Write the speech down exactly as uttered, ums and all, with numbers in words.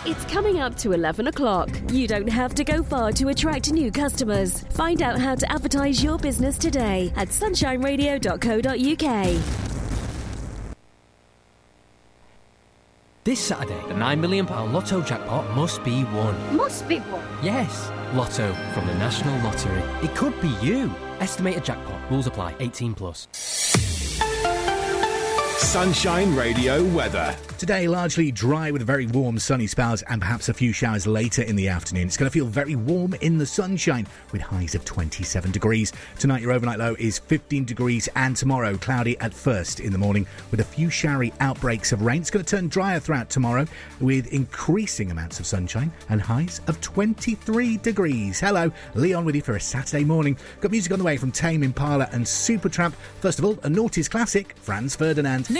It's coming up to eleven o'clock. You don't have to go far to attract new customers. Find out how to advertise your business today at sunshine radio dot co dot uk. This Saturday, the nine million pounds Lotto jackpot must be won. Must be won? Yes, Lotto from the National Lottery. It could be you. Estimated jackpot. Rules apply. eighteen plus. Sunshine Radio weather. Today, largely dry with very warm sunny spells and perhaps a few showers later in the afternoon. It's going to feel very warm in the sunshine with highs of twenty-seven degrees. Tonight, your overnight low is fifteen degrees, and tomorrow, cloudy at first in the morning with a few showery outbreaks of rain. It's going to turn drier throughout tomorrow with increasing amounts of sunshine and highs of twenty-three degrees. Hello, Leon with you for a Saturday morning. Got music on the way from Tame Impala and Supertramp. First of all, a noughties classic, Franz Ferdinand.